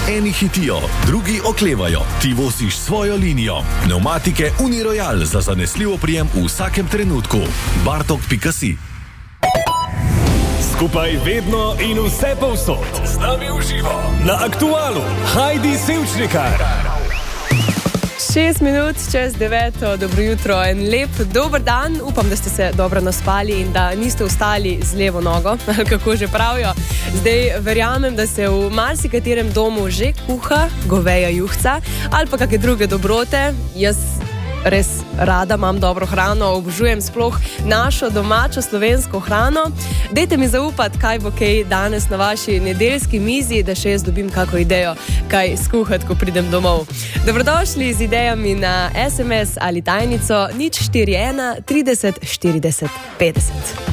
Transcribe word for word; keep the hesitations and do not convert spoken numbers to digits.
Eni hitijo, drugi oklevajo. Ti voziš svojo linijo. Pneumatike Uniroyal za zanesljiv oprijem v vsakem trenutku. bartok pika si. Skupaj vedno in vse povsod. Z nami v živo. Na Aktualu. Heidi Sevčnikar. Šest minut čez deveto, dobro jutro, en lep, dober dan. Upam, da ste se dobro naspali in da niste vstali z levo nogo, kako že pravijo. Zdaj verjamem, da se v marsikaterem domu že kuha goveja juhca ali pa kakšne druge dobrote. Jaz res rada imam dobro hrano, obožujem sploh našo domačo slovensko hrano. Dajte mi zaupati, kaj bo kaj danes na vaši nedeljski mizi, da še jaz dobim kako idejo, kaj skuhati, ko pridem domov. Dobrodošli z idejami na es em es ali tajnico nič štiri ena trideset štirideset petdeset.